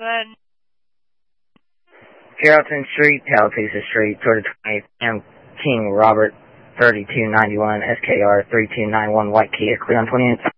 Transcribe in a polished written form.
ahead. Carrollton Street, Tallapoosa Street, Georgia 28th, M. King Robert, 3291, SKR 3291, White Kia, clear on 28th.